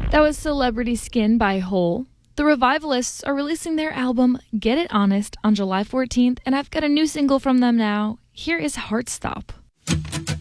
That was Celebrity Skin by Hole. The Revivalists are releasing their album Get It Honest on July 14th, and I've got a new single from them now. Here is Heartstop.